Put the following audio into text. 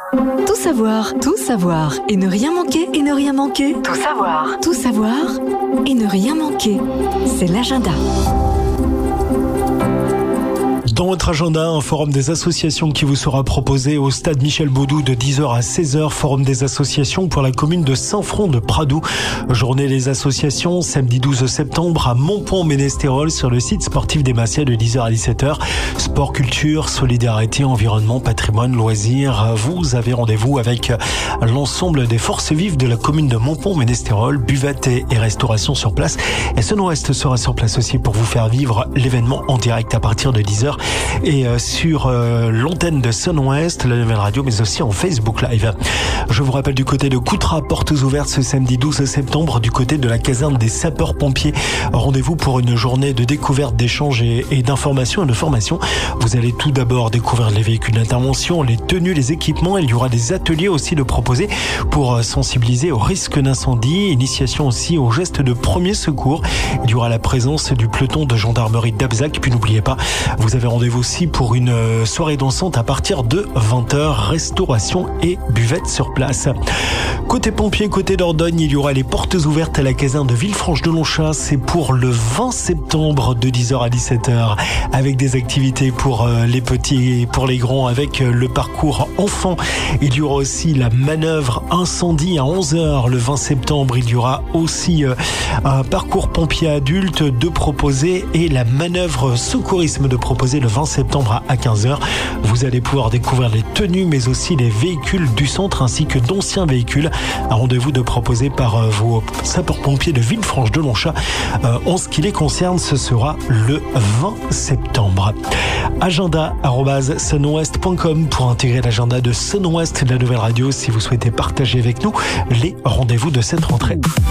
Tout savoir et ne rien manquer, Tout savoir et ne rien manquer. C'est l'agenda. Dans votre agenda, un forum des associations qui vous sera proposé au stade Michel Baudou de 10h à 16h. Forum des associations pour la commune de Saint-Front-de-Pradou. Journée des associations, samedi 12 septembre à Montpont-Ménestérol sur le site sportif des Massias de 10h à 17h. Sport, culture, solidarité, environnement, patrimoine, loisirs. Vous avez rendez-vous avec l'ensemble des forces vives de la commune de Montpont-Ménestérol. Buvette et restauration sur place. Et Sun-Ouest sera sur place aussi pour vous faire vivre l'événement en direct à partir de 10h. Et sur l'antenne de Sun-Ouest, la nouvelle radio, mais aussi en Facebook Live. Je vous rappelle du côté de Coutras, portes ouvertes ce samedi 12 septembre, du côté de la caserne des sapeurs-pompiers. Rendez-vous pour une journée de découverte, d'échange et d'information et de formation. Vous allez tout d'abord découvrir les véhicules d'intervention, les tenues, les équipements. Il y aura des ateliers aussi de proposer pour sensibiliser au risque d'incendie, initiation aussi aux gestes de premier secours. Il y aura la présence du peloton de gendarmerie d'Abzac. Puis n'oubliez pas, vous avez rendez-vous aussi pour une soirée dansante à partir de 20h, restauration et buvette sur place. Côté pompiers, côté Dordogne, il y aura les portes ouvertes à la caserne de Villefranche-de-Lonchat. C'est pour le 20 septembre de 10h à 17h avec des activités pour les petits et pour les grands avec le parcours enfant. Il y aura aussi la manœuvre incendie à 11h le 20 septembre. Il y aura aussi un parcours pompier adulte de proposer et la manœuvre secourisme de proposer le 20 septembre à 15h. Vous allez pouvoir découvrir les tenues mais aussi les véhicules du centre ainsi que d'anciens véhicules. Un rendez-vous de proposer par vos sapeurs-pompiers de Villefranche-de-Lonchat. En ce qui les concerne, ce sera le 20 septembre. Agenda@sunouest.com pour intégrer l'agenda de Sun-Ouest, de la nouvelle radio, si vous souhaitez partager avec nous les rendez-vous de cette rentrée.